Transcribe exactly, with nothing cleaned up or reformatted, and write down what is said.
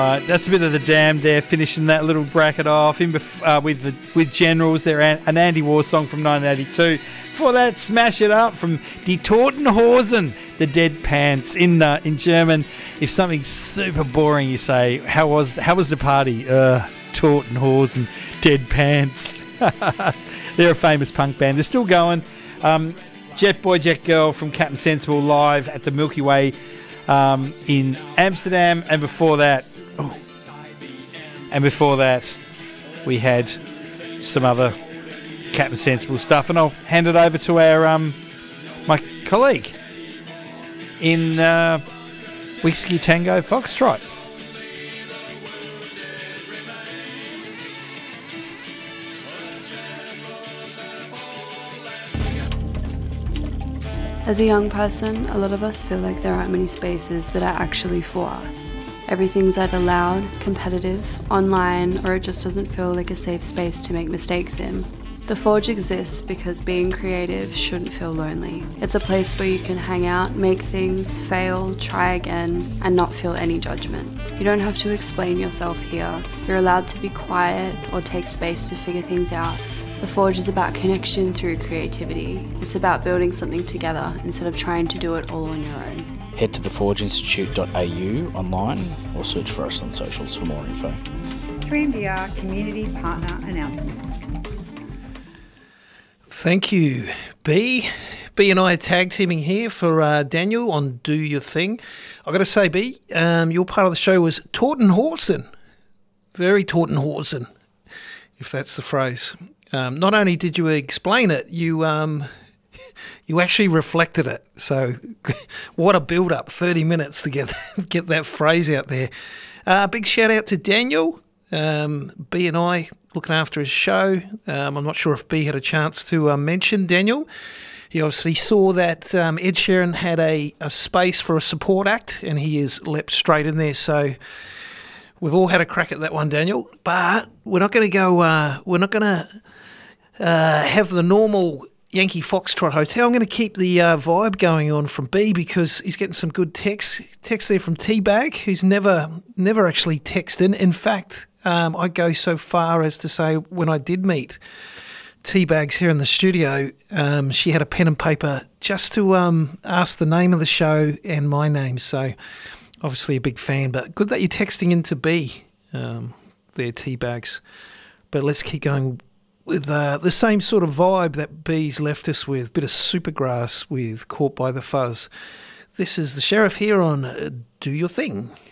Uh, that's a bit of the Damned there, finishing that little bracket off in bef- uh, with the with Generals. They're an, an anti-war song from nineteen eighty-two. Before that, Smash It Up from Die Totenhosen, the Dead Pants. In uh, in German, if something's super boring, you say, "How was how was the party?" Uh, Totenhosen, Dead Pants. They're a famous punk band. They're still going. Um, Jet Boy, Jet Girl from Captain Sensible live at the Milky Way um, in Amsterdam, and before that. Oh. And before that, we had some other Captain Sensible stuff, and I'll hand it over to our um, my colleague in uh, Whiskey Tango Foxtrot. As a young person, a lot of us feel like there aren't many spaces that are actually for us. Everything's either loud, competitive, online, or it just doesn't feel like a safe space to make mistakes in. The Forge exists because being creative shouldn't feel lonely. It's a place where you can hang out, make things, fail, try again, and not feel any judgment. You don't have to explain yourself here. You're allowed to be quiet or take space to figure things out. The Forge is about connection through creativity. It's about building something together instead of trying to do it all on your own. Head to the forge institute dot a u online or search for us on socials for more info. three M D R Community Partner Announcement. Thank you, B. B and I are tag teaming here for uh, Daniel on Do Your Thing. I've got to say, B, um, your part of the show was Totenhausen. Very Totenhausen, if that's the phrase. Um, not only did you explain it, you um, you actually reflected it. So what a build-up, thirty minutes to get, get that phrase out there. Uh, big shout-out to Daniel. Um, B and I looking after his show. Um, I'm not sure if B had a chance to uh, mention Daniel. He obviously saw that um, Ed Sheeran had a, a space for a support act, and he has leapt straight in there. So we've all had a crack at that one, Daniel. But we're not going to go. Uh, we're not going to uh, have the normal Yankee Foxtrot Hotel. I'm going to keep the uh, vibe going on from B because he's getting some good texts. Text there from T-Bag, who's never, never actually texted. In fact, um, I go so far as to say when I did meet T-Bags here in the studio, um, she had a pen and paper just to um, ask the name of the show and my name. So obviously a big fan, but good that you're texting into B um, there, T-Bags. But let's keep going with uh, the same sort of vibe that B's left us with, bit of Supergrass with Caught by the Fuzz. This is the Sheriff here on uh, Do Your Thing.